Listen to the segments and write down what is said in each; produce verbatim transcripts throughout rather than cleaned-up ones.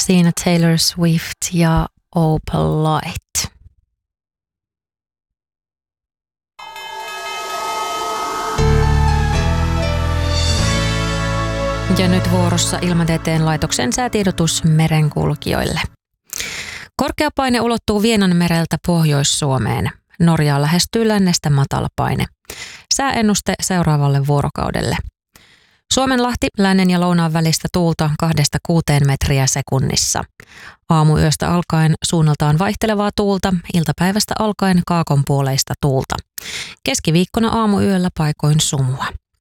Siinä Taylor Swift ja Opalite. Ja nyt vuorossa Ilmatieteen laitoksen säätiedotus merenkulkijoille. Korkeapaine ulottuu Vienanmereltä Pohjois-Suomeen. Norjaa lähestyy lännestä matalapaine. Sääennuste seuraavalle vuorokaudelle. Suomenlahti lännen ja lounaan välistä tuulta kahdesta kuuteen metriä sekunnissa. Aamuyöstä alkaen suunnaltaan vaihtelevaa tuulta, iltapäivästä alkaen kaakonpuoleista tuulta. Keskiviikkona aamuyöllä paikoin sumua.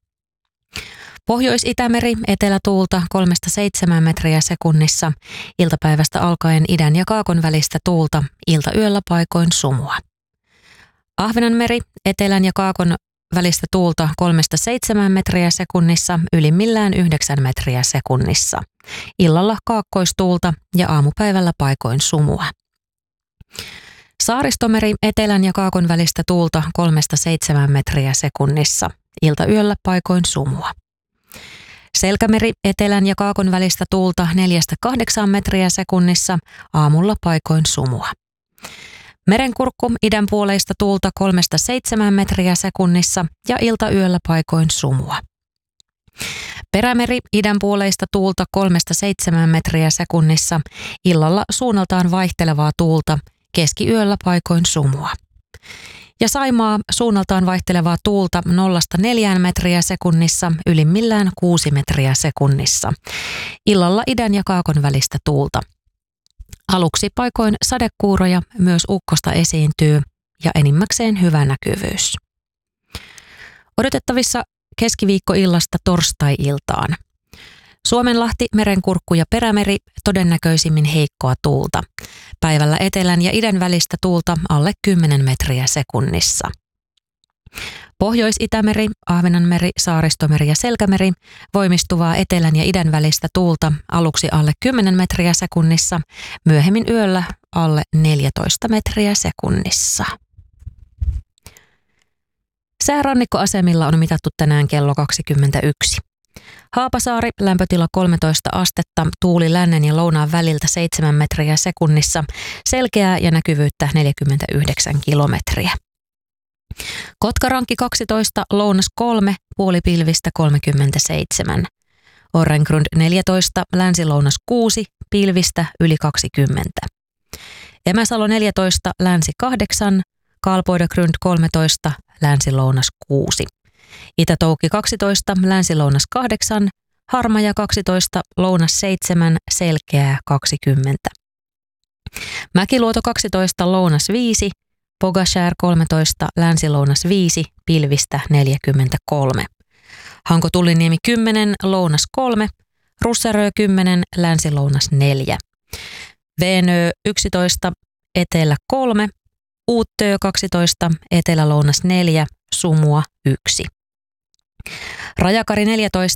Pohjois-Itämeri etelätuulta kolmesta seitsemään metriä sekunnissa, iltapäivästä alkaen idän ja kaakon välistä tuulta, iltayöllä paikoin sumua. Ahvenanmeri etelän ja kaakon välistä tuulta kolmesta seitsemään metriä sekunnissa, ylimmillään yhdeksän metriä sekunnissa. Illalla kaakkoistuulta ja aamupäivällä paikoin sumua. Saaristomeri etelän ja kaakon välistä tuulta kolmesta seitsemään metriä sekunnissa, iltayöllä paikoin sumua. Selkämeri etelän ja kaakon välistä tuulta neljästä kahdeksaan metriä sekunnissa, aamulla paikoin sumua. Merenkurkku idän puoleista tuulta kolmesta seitsemään metriä sekunnissa ja iltayöllä paikoin sumua. Perämeri idän puoleista tuulta kolmesta seitsemään metriä sekunnissa, illalla suunnaltaan vaihtelevaa tuulta, keskiyöllä paikoin sumua. Ja Saimaa suunnaltaan vaihtelevaa tuulta nollasta neljään metriä sekunnissa, ylimmillään kuusi metriä sekunnissa. Illalla idän ja kaakon välistä tuulta. Aluksi paikoin sadekuuroja, myös ukkosta esiintyy ja enimmäkseen hyvä näkyvyys. Odotettavissa keskiviikkoillasta torstai-iltaan. Suomenlahti, Merenkurkku ja Perämeri todennäköisimmin heikkoa tuulta. Päivällä etelän ja idän välistä tuulta alle kymmenen metriä sekunnissa. Pohjois-Itämeri, Ahvenanmeri, Saaristomeri ja Selkämeri voimistuvaa etelän ja idän välistä tuulta aluksi alle kymmenen metriä sekunnissa, myöhemmin yöllä alle neljätoista metriä sekunnissa. Säärannikkoasemilla on mitattu tänään kello kaksikymmentäyksi. Haapasaari, lämpötila kolmetoista astetta, tuuli lännen ja lounaan väliltä seitsemän metriä sekunnissa, selkeää ja näkyvyyttä neljäkymmentäyhdeksän kilometriä. Kotkarankki kaksitoista, lounas kolme, puolipilvistä kolmekymmentäseitsemän. Orrengrund neljätoista, länsi-lounas kuusi, pilvistä yli kaksikymmentä. Emäsalo neljätoista, länsi kahdeksan, Kaalpoidagrund kolmetoista, länsi-lounas kuusi. Itätoukki kaksitoista, länsi-lounas kahdeksan, Harmaja kaksitoista, lounas seitsemän, selkeää kaksikymmentä. Mäkiluoto kaksitoista, lounas viisi, Pogashär kolmetoista, länsi-lounas viisi, pilvistä neljäkymmentäkolme. Hanko Tulliniemi kymmenen, lounas kolme, Russarö kymmenen, länsi-lounas neljä. Veenö yksitoista, etelä kolme, Uuttöö kaksitoista, etelä-lounas neljä, sumua yksi. Rajakari neljätoista,